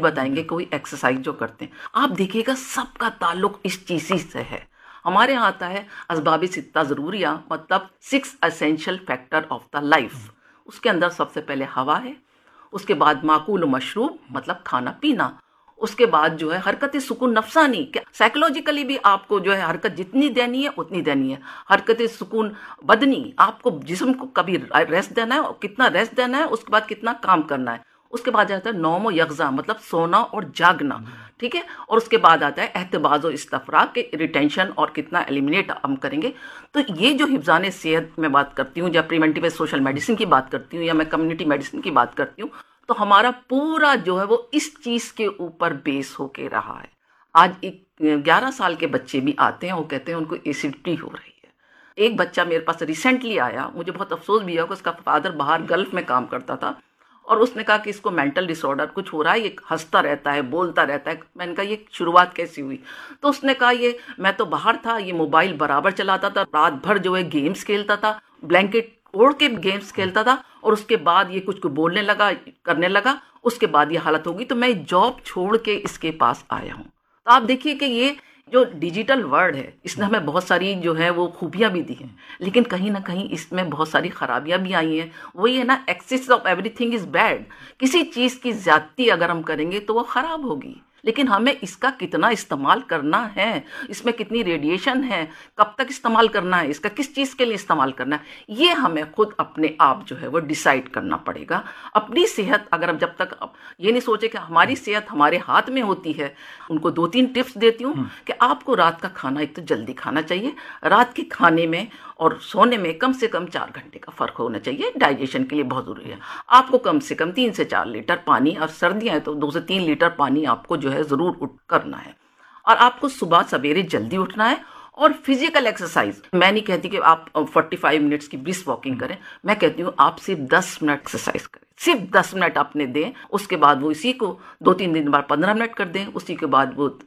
बताएंगे कोई एक्सरसाइज जो करते हैं, आप देखिएगा सबका ताल्लुक इस चीज़ से है। हमारे यहाँ आता है असबाबी सित्ता ज़रूरिया, मतलब 6 essential factor of the life. उसके अंदर सबसे पहले हवा है, उसके बाद माकूल मशरूब मतलब खाना पीना, उसके बाद जो है हरकत सुकून नफसानी, क्या साइकोलॉजिकली भी आपको जो है हरकत जितनी देनी है उतनी देनी है। हरकत सुकून बदनी, आपको जिस्म को कभी रेस्ट देना है और कितना रेस्ट देना है, उसके बाद कितना काम करना है। उसके बाद आता है नौम यकजा मतलब सोना और जागना, ठीक है। और उसके बाद आता है एहतबाज और इस्तफराग के रिटेंशन और कितना एलिमिनेट हम करेंगे। तो ये जो हिफ्ज़ान सेहत में बात करती हूँ, या प्रिवेंटिव सोशल मेडिसिन की बात करती हूँ, या मैं कम्युनिटी मेडिसिन की बात करती हूँ, तो हमारा पूरा जो है वो इस चीज़ के ऊपर बेस होके रहा है। आज 11 साल के बच्चे भी आते हैं, वो कहते हैं उनको एसिडिटी हो रही है। एक बच्चा मेरे पास रिसेंटली आया, मुझे बहुत अफसोस भी हुआ कि उसका फादर बाहर गल्फ में काम करता था, और उसने कहा कि इसको मेंटल डिसऑर्डर कुछ हो रहा है, ये हंसता रहता है, बोलता रहता है। मैंने कहा ये शुरुआत कैसी हुई? तो उसने कहा ये मैं तो बाहर था, ये मोबाइल बराबर चलाता था, रात भर जो है गेम्स खेलता था, ब्लैंकेट ओढ़ के गेम्स खेलता था, और उसके बाद ये कुछ बोलने लगा, करने लगा, उसके बाद ये हालत होगी। तो मैं जॉब छोड़ के इसके पास आया हूँ। तो आप देखिए कि ये जो डिजिटल वर्ल्ड है, इसने हमें बहुत सारी जो है वो खूबियाँ भी दी हैं, लेकिन कहीं ना कहीं इसमें बहुत सारी खराबियाँ भी आई हैं। वही है ना, access of everything is bad. किसी चीज़ की ज़्यादती अगर हम करेंगे तो वो ख़राब होगी, लेकिन हमें इसका कितना इस्तेमाल करना है, इसमें कितनी रेडिएशन है, कब तक इस्तेमाल करना है, इसका किस चीज़ के लिए इस्तेमाल करना है, ये हमें खुद अपने आप जो है वो डिसाइड करना पड़ेगा। अपनी सेहत अगर हम जब तक ये नहीं सोचे कि हमारी सेहत हमारे हाथ में होती है, उनको 2-3 टिप्स देती हूँ कि आपको रात का खाना एक तो जल्दी खाना चाहिए, रात के खाने में और सोने में कम से कम 4 घंटे का फ़र्क होना चाहिए, डाइजेशन के लिए बहुत ज़रूरी है। आपको कम से कम 3 से 4 लीटर पानी, और सर्दियाँ हैं तो 2 से 3 लीटर पानी आपको जो है ज़रूर उठ करना है। और आपको सुबह सवेरे जल्दी उठना है। और फिजिकल एक्सरसाइज, मैं नहीं कहती कि आप 45 मिनट्स की ब्रिस्क वॉकिंग करें, मैं कहती हूँ आप सिर्फ 10 मिनट एक्सरसाइज करें, सिर्फ 10 मिनट अपने दें। उसके बाद वो इसी को 2-3 दिन बाद 15 मिनट कर दें, उसी के बाद वो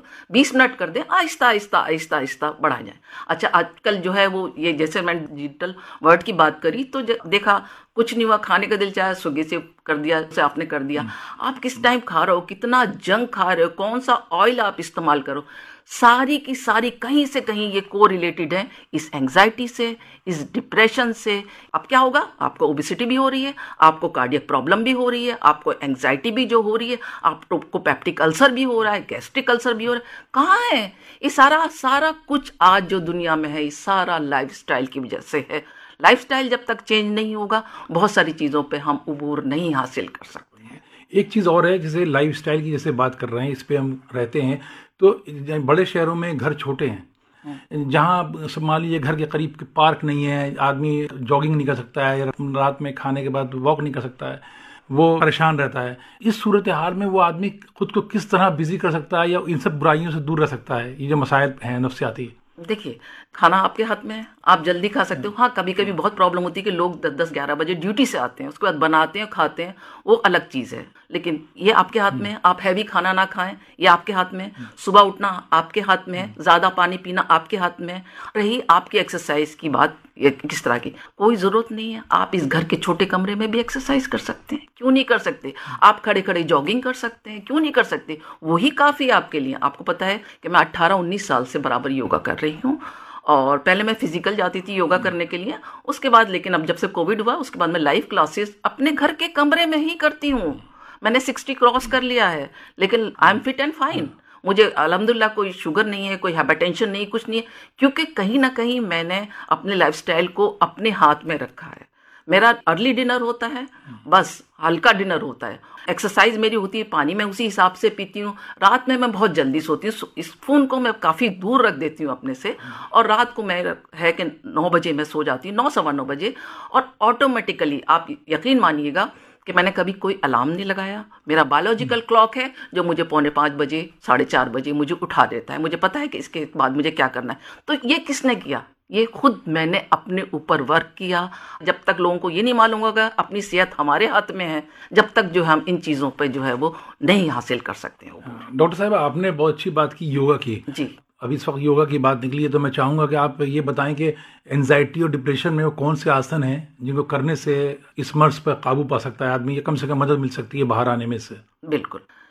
20 मिनट कर दें, आहिस्ता आहिस्ता आहिस्ता आहिस्ता बढ़ा जाए। अच्छा, आजकल जो है वो ये जैसे मैं डिजिटल वर्ड की बात करी तो देखा कुछ नहीं हुआ, खाने का दिल चाहे स्विगी से कर दिया, से आपने कर दिया। आप किस टाइम खा रहे हो, कितना जंक खा रहे हो, कौन सा ऑयल आप इस्तेमाल करो, सारी की सारी कहीं से कहीं ये को रिलेटेड है इस एंग्जाइटी से, इस डिप्रेशन से। अब क्या होगा, आपको ओबेसिटी भी हो रही है, आपको कार्डियक प्रॉब्लम भी हो रही है, आपको एंग्जाइटी भी जो हो रही है, आपको पेप्टिक अल्सर भी हो रहा है, गैस्ट्रिक अल्सर भी हो रहा है। कहाँ है ये सारा कुछ आज जो दुनिया में है, ये सारा लाइफस्टाइल की वजह से है। लाइफस्टाइल जब तक चेंज नहीं होगा, बहुत सारी चीज़ों पे हम उबूर नहीं हासिल कर सकते हैं। एक चीज़ और है, जैसे लाइफस्टाइल की जैसे बात कर रहे हैं, इस पे हम रहते हैं तो बड़े शहरों में घर छोटे हैं, जहाँ मान लीजिए घर के करीब पार्क नहीं है, आदमी जॉगिंग नहीं कर सकता है, या रात में खाने के बाद वॉक नहीं कर सकता है, वो परेशान रहता है। इस सूरत हाल में वो आदमी खुद को किस तरह बिजी कर सकता है या इन सब बुराइयों से दूर रह सकता है? ये जो मसाइल हैं नफ्सियाती। देखिए, खाना आपके हाथ में है, आप जल्दी खा सकते हो। हाँ, कभी कभी बहुत प्रॉब्लम होती है कि लोग 10-11 बजे ड्यूटी से आते हैं, उसके बाद बनाते हैं खाते हैं, वो अलग चीज़ है, लेकिन ये आपके हाथ में है। आप हैवी खाना ना खाएं, ये आपके हाथ में है। सुबह उठना आपके हाथ में है, ज़्यादा पानी पीना आपके हाथ में है। रही आपकी एक्सरसाइज की बात, ये किस तरह की, कोई ज़रूरत नहीं है, आप इस घर के छोटे कमरे में भी एक्सरसाइज कर सकते हैं, क्यों नहीं कर सकते? आप खड़े खड़े जॉगिंग कर सकते हैं, क्यों नहीं कर सकते? वही काफ़ी है आपके लिए। आपको पता है कि मैं 18-19 साल से बराबर योगा कर रही हूँ, और पहले मैं फिजिकल जाती थी योगा करने के लिए, उसके बाद लेकिन अब जब से कोविड हुआ उसके बाद मैं लाइव क्लासेस अपने घर के कमरे में ही करती हूँ। मैंने 60 क्रॉस कर लिया है, लेकिन I am fit and fine. मुझे अल्हम्दुलिल्लाह कोई शुगर नहीं है, कोई हाइपरटेंशन नहीं, कुछ नहीं है, क्योंकि कहीं ना कहीं मैंने अपने लाइफस्टाइल को अपने हाथ में रखा है। मेरा अर्ली डिनर होता है, बस हल्का डिनर होता है, एक्सरसाइज मेरी होती है, पानी मैं उसी हिसाब से पीती हूँ। रात में मैं बहुत जल्दी सोती हूँ, इस फ़ोन को मैं काफ़ी दूर रख देती हूँ अपने से, और रात को मैं है कि 9 बजे मैं सो जाती हूँ, 9-9:15 बजे। और ऑटोमेटिकली आप यकीन मानिएगा कि मैंने कभी कोई अलार्म नहीं लगाया। मेरा बायोलॉजिकल क्लॉक है जो मुझे 4:45 बजे, 4:30 बजे मुझे उठा देता है। मुझे पता है कि इसके बाद मुझे क्या करना है। तो ये किसने किया? ये खुद मैंने अपने ऊपर वर्क किया। जब तक लोगों को ये नहीं मालूम होगा अपनी सेहत हमारे हाथ में है, जब तक जो हम इन चीज़ों पे जो है वो नहीं हासिल कर सकते हैं। डॉक्टर साहब, आपने बहुत अच्छी बात की योगा की। जी, अभी इस वक्त योगा की बात निकली है, तो मैं चाहूँगा कि आप ये बताएं कि एंजाइटी और डिप्रेशन में वो कौन से आसन हैं जिनको करने से इस मर्ज पर काबू पा सकता है आदमी, या कम से कम मदद मिल सकती है बाहर आने में से। बिल्कुल।